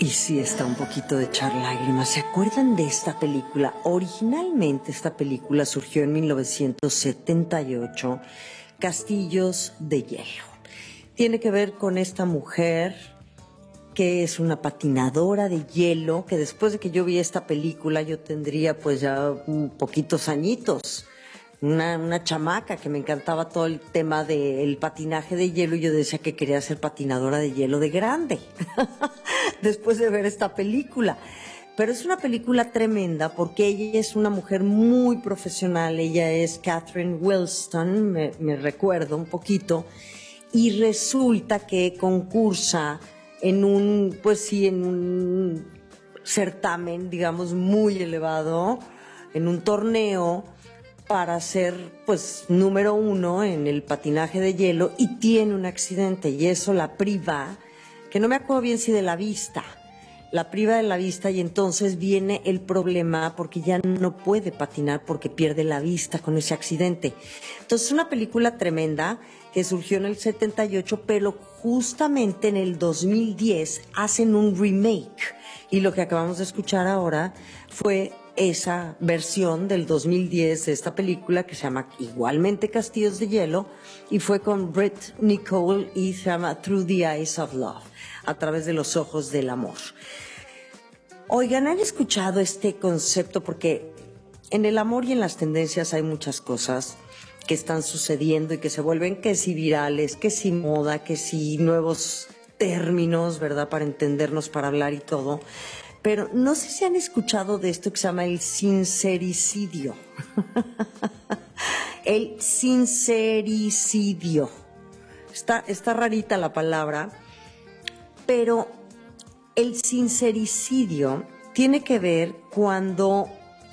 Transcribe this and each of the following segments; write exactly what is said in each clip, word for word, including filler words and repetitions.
Y sí está un poquito de echar lágrimas. ¿Se acuerdan de esta película? Originalmente esta película surgió en mil novecientos setenta y ocho, Castillos de Hielo. Tiene que ver con esta mujer que es una patinadora de hielo, que después de que yo vi esta película yo tendría pues ya un poquitos añitos. Una, una chamaca que me encantaba todo el tema del patinaje de hielo y yo decía que quería ser patinadora de hielo de grande, después de ver esta película. Pero es una película tremenda porque ella es una mujer muy profesional, ella es Catherine Wilston, me, me recuerdo un poquito, y resulta que concursa en un, pues sí, en un certamen, digamos, muy elevado, en un torneo, para ser pues número uno en el patinaje de hielo y tiene un accidente y eso la priva, que no me acuerdo bien si de la vista, la priva de la vista y entonces viene el problema porque ya no puede patinar porque pierde la vista con ese accidente. Entonces es una película tremenda que surgió en el setenta y ocho, pero justamente en el dos mil diez hacen un remake y lo que acabamos de escuchar ahora fue esa versión del dos mil diez de esta película que se llama igualmente Castillos de Hielo y fue con Britt Nicole y se llama Through the Eyes of Love, a través de los ojos del amor. Oigan, ¿han escuchado este concepto? Porque en el amor y en las tendencias hay muchas cosas que están sucediendo y que se vuelven que si virales, que si moda, que si nuevos términos, ¿verdad? Para entendernos, para hablar y todo. Pero no sé si han escuchado de esto que se llama el sincericidio. El sincericidio. Está, está rarita la palabra, pero el sincericidio tiene que ver cuando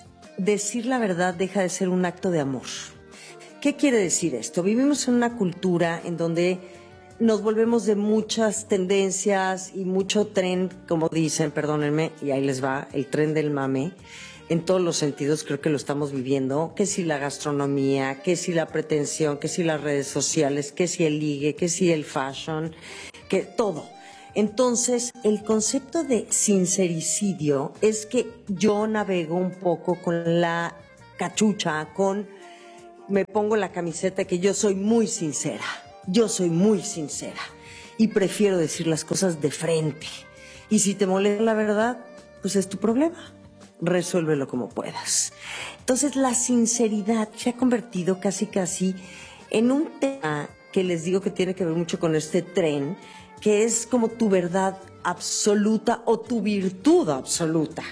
decir la verdad deja de ser un acto de amor. ¿Qué quiere decir esto? Vivimos en una cultura en donde nos volvemos de muchas tendencias y mucho tren, como dicen, perdónenme, y ahí les va, el tren del mame, en todos los sentidos creo que lo estamos viviendo, que si la gastronomía, que si la pretensión, que si las redes sociales, que si el ligue, que si el fashion, que todo. Entonces, el concepto de sincericidio es que yo navego un poco con la cachucha, con, me pongo la camiseta que yo soy muy sincera. Yo soy muy sincera y prefiero decir las cosas de frente. Y si te molesta la verdad, pues es tu problema. Resuélvelo como puedas. Entonces, la sinceridad se ha convertido casi casi en un tema que les digo que tiene que ver mucho con este tren, que es como tu verdad absoluta o tu virtud absoluta.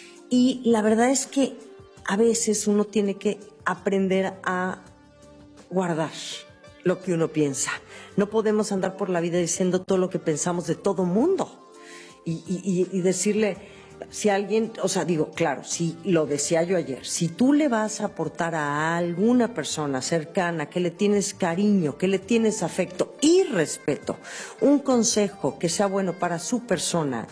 Y la verdad es que a veces uno tiene que aprender a guardar lo que uno piensa. No podemos andar por la vida diciendo todo lo que pensamos de todo mundo y, y, y decirle, si alguien, o sea, digo, claro, si lo decía yo ayer, si tú le vas a aportar a alguna persona cercana que le tienes cariño, que le tienes afecto y respeto, un consejo que sea bueno para su persona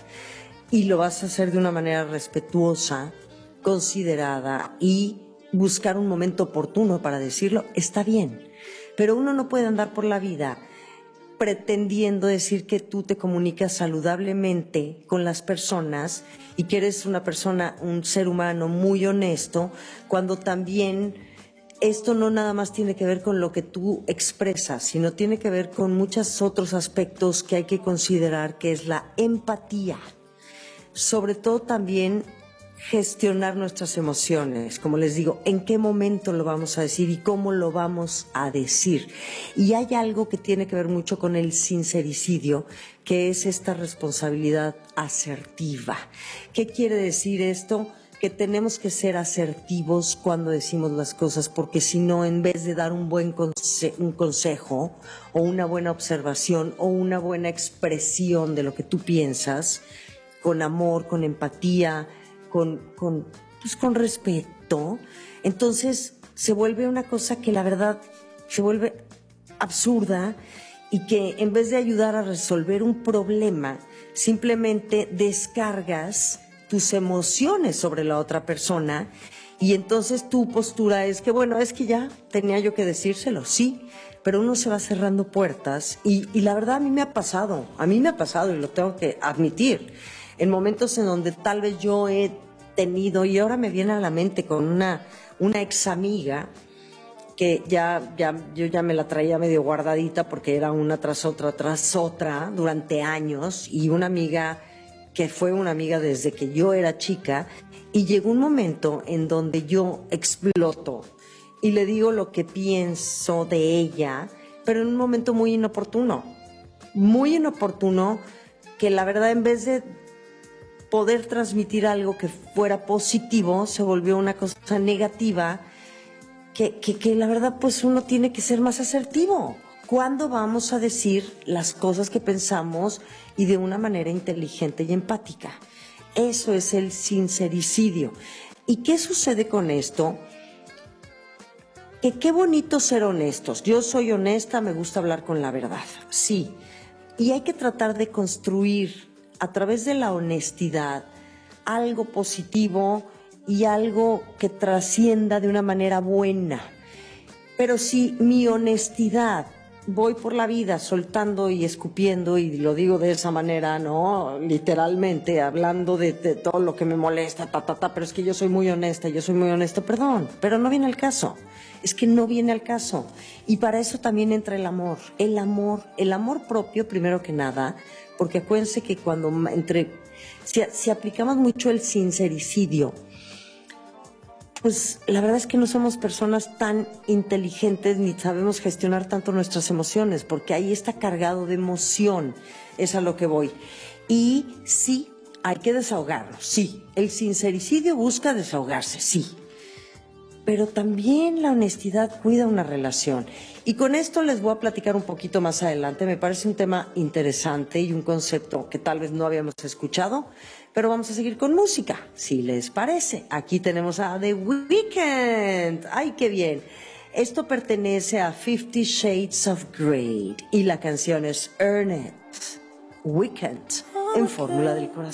y lo vas a hacer de una manera respetuosa, considerada y buscar un momento oportuno para decirlo, está bien. Pero uno no puede andar por la vida pretendiendo decir que tú te comunicas saludablemente con las personas y que eres una persona, un ser humano muy honesto, cuando también esto no nada más tiene que ver con lo que tú expresas, sino tiene que ver con muchos otros aspectos que hay que considerar, que es la empatía. Sobre todo también gestionar nuestras emociones, como les digo, en qué momento lo vamos a decir y cómo lo vamos a decir. Y hay algo que tiene que ver mucho con el sincericidio, que es esta responsabilidad asertiva. ¿Qué quiere decir esto? Que tenemos que ser asertivos cuando decimos las cosas, porque si no, en vez de dar un buen conse- un consejo o una buena observación o una buena expresión de lo que tú piensas, con amor, con empatía, Con, con, pues con respeto, entonces se vuelve una cosa que la verdad se vuelve absurda y que en vez de ayudar a resolver un problema, simplemente descargas tus emociones sobre la otra persona y entonces tu postura es que, bueno, es que ya tenía yo que decírselo, sí, pero uno se va cerrando puertas y, y la verdad a mí me ha pasado, a mí me ha pasado y lo tengo que admitir. en momentos en donde tal vez yo he tenido, y ahora me viene a la mente con una, una ex amiga, que ya, ya, yo ya me la traía medio guardadita porque era una tras otra, tras otra, durante años, y una amiga que fue una amiga desde que yo era chica, y llegó un momento en donde yo exploto y le digo lo que pienso de ella, pero en un momento muy inoportuno, muy inoportuno, que la verdad en vez de poder transmitir algo que fuera positivo, se volvió una cosa negativa. Que, que, que la verdad pues uno tiene que ser más asertivo. ¿Cuándo vamos a decir las cosas que pensamos y de una manera inteligente y empática? Eso es el sincericidio. ¿Y qué sucede con esto? Que qué bonito ser honestos. Yo soy honesta, me gusta hablar con la verdad, sí. Y hay que tratar de construir a través de la honestidad algo positivo y algo que trascienda de una manera buena. Pero si mi honestidad, voy por la vida soltando y escupiendo, y lo digo de esa manera, ¿no? Literalmente, hablando de, de todo lo que me molesta, ta, ta, ta, pero es que yo soy muy honesta, yo soy muy honesta, perdón, pero no viene al caso. Es que no viene al caso. Y para eso también entra el amor. El amor, el amor propio, primero que nada, porque acuérdense que cuando entre, si, si aplicamos mucho el sincericidio, pues la verdad es que no somos personas tan inteligentes ni sabemos gestionar tanto nuestras emociones, porque ahí está cargado de emoción, es a lo que voy. Y sí, hay que desahogarnos, sí. El sincericidio busca desahogarse, sí. Pero también la honestidad cuida una relación. Y con esto les voy a platicar un poquito más adelante. Me parece un tema interesante y un concepto que tal vez no habíamos escuchado, pero vamos a seguir con música, si les parece. Aquí tenemos a The Weeknd. ¡Ay, qué bien! Esto pertenece a Fifty Shades of Grey y la canción es Earn It. Weeknd en Fórmula del Corazón.